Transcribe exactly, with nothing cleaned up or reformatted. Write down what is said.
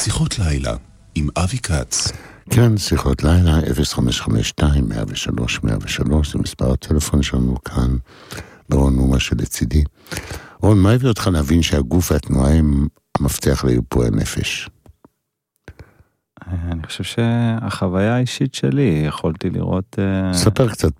שיחות לילה עם אבי כץ. כן, שיחות לילה, אפס חמש חמש שתיים מאה ושלוש מאה ושלוש, זה מספר הטלפון שלנו כאן, ברון נומה שלצידי. רון, מה הביא אותך להבין שהגוף והתנועה הם המפתח לריפוי הנפש? אני חושב שהחוויה האישית שלי, יכולתי לראות... ספר קצת